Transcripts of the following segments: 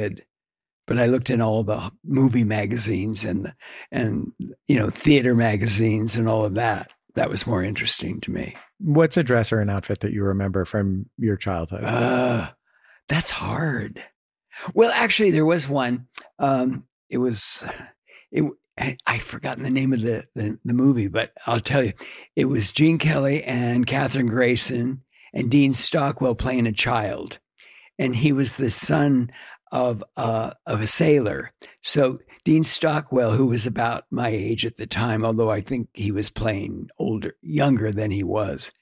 kid, but I looked in all the movie magazines and theater magazines and all of that. That was more interesting to me. What's a dress or an outfit that you remember from your childhood? That's hard. Well, actually, there was one. I've forgotten the name of the movie, but I'll tell you, it was Gene Kelly and Katherine Grayson and Dean Stockwell playing a child, and he was the son of a sailor. So Dean Stockwell, who was about my age at the time, although I think he was playing younger than he was,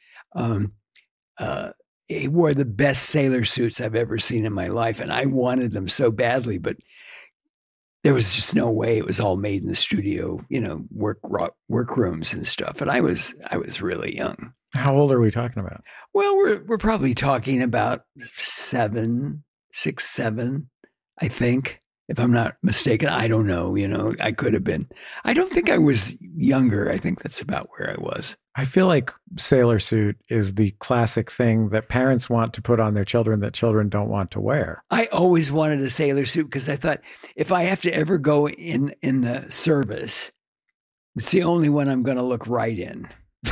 he wore the best sailor suits I've ever seen in my life, and I wanted them so badly, but there was just no way. It was all made in the studio, workrooms and stuff. And I was really young. How old are we talking about? Well, we're probably talking about 6, 7, I think, if I'm not mistaken. I don't know. I could have been. I don't think I was younger. I think that's about where I was. I feel like sailor suit is the classic thing that parents want to put on their children that children don't want to wear. I always wanted a sailor suit because I thought if I have to ever go in the service, it's the only one I'm going to look right in.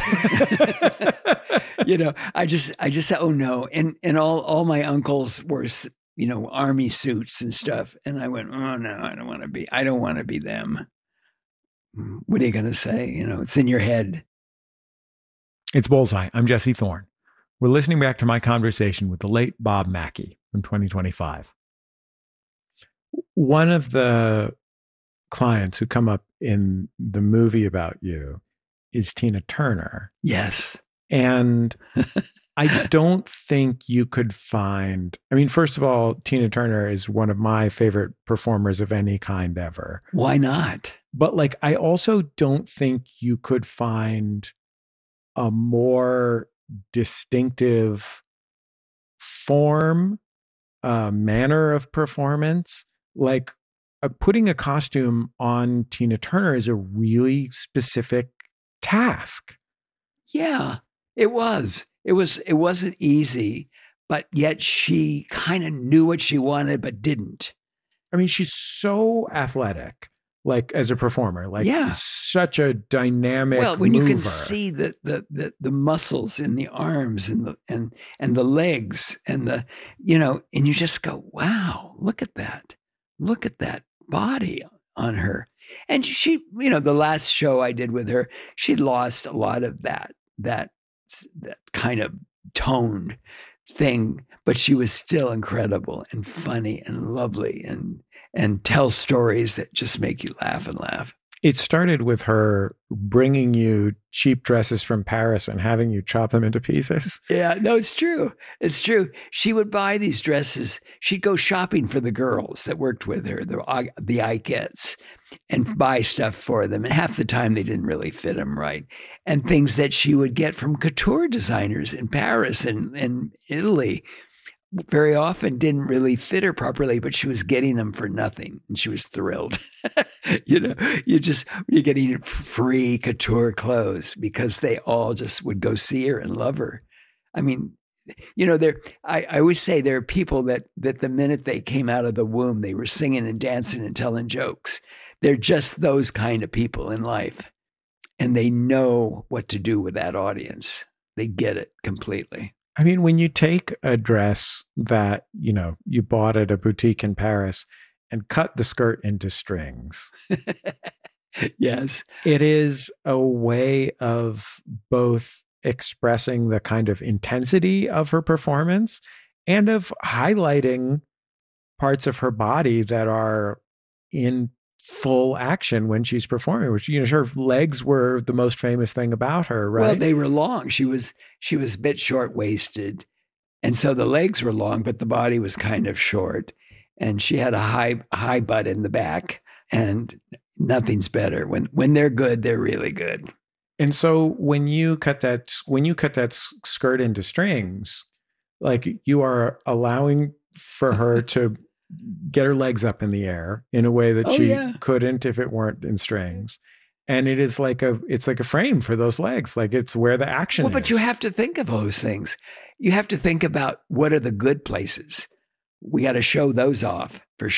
I just oh no. And all my uncles were, army suits and stuff. And I went, oh no, I don't want to be them. What are you going to say? It's in your head. It's Bullseye. I'm Jesse Thorne. We're listening back to my conversation with the late Bob Mackie from 2025. One of the clients who come up in the movie about you is Tina Turner. Yes. And I don't think you could find, first of all, Tina Turner is one of my favorite performers of any kind ever. Why not? But I also don't think you could find a more distinctive form, manner of performance. Putting a costume on Tina Turner is a really specific task. Yeah, it was. It wasn't easy, but yet she kind of knew what she wanted, but didn't. She's so athletic. As a performer, such a dynamic. Well, when mover. You can see the muscles in the arms and the legs and and you just go, wow, look at that body on her. And she, the last show I did with her, she'd lost a lot of that kind of toned thing, but she was still incredible and funny and lovely and tell stories that just make you laugh and laugh. It started with her bringing you cheap dresses from Paris and having you chop them into pieces. Yeah, no, it's true. It's true. She would buy these dresses. She'd go shopping for the girls that worked with her, the Ikettes, and buy stuff for them. And half the time they didn't really fit them right. And things that she would get from couture designers in Paris and Italy very often didn't really fit her properly, but she was getting them for nothing. And she was thrilled. You're getting free couture clothes because they all just would go see her and love her. I always say there are people that the minute they came out of the womb, they were singing and dancing and telling jokes. They're just those kind of people in life. And they know what to do with that audience. They get it completely. When you take a dress that, you bought at a boutique in Paris and cut the skirt into strings. Yes. It is a way of both expressing the kind of intensity of her performance and of highlighting parts of her body that are in full action when she's performing, which, her legs were the most famous thing about her, right? Well, they were long. She was a bit short-waisted. And so the legs were long, but the body was kind of short. And she had a high butt in the back, and nothing's better. When they're good, they're really good. And so when you cut that skirt into strings, you are allowing for her to get her legs up in the air in a way that she couldn't if it weren't in strings. And it is it's like a frame for those legs. It's where the action is. But you have to think of those things. You have to think about what are the good places. We got to show those off for